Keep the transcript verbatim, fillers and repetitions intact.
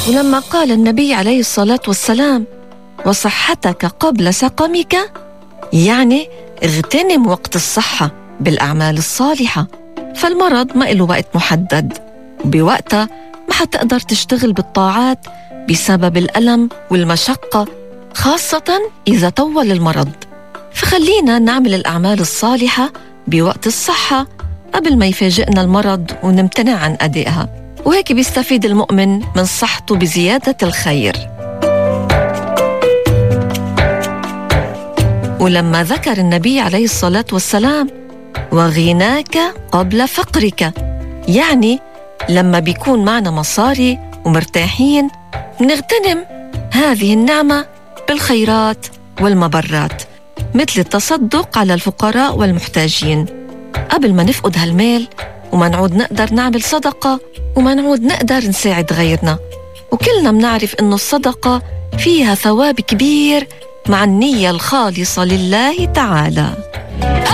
ولما قال النبي عليه الصلاة والسلام وصحتك قبل سقمك، يعني اغتنم وقت الصحة بالأعمال الصالحة، فالمرض ما إله وقت محدد، وبوقتها ما حتقدر تشتغل بالطاعات بسبب الألم والمشقة، خاصة إذا طول المرض. فخلينا نعمل الأعمال الصالحة بوقت الصحة قبل ما يفاجئنا المرض ونمتنع عن أدائها، وهيك بيستفيد المؤمن من صحته بزيادة الخير. ولما ذكر النبي عليه الصلاة والسلام وغناك قبل فقرك، يعني لما بيكون معنا مصاري ومرتاحين نغتنم هذه النعمة بالخيرات والمبرات، مثل التصدق على الفقراء والمحتاجين، قبل ما نفقد هالمال وما نعود نقدر نعمل صدقة وما نعود نقدر نساعد غيرنا. وكلنا منعرف إنه الصدقة فيها ثواب كبير مع النية الخالصة لله تعالى.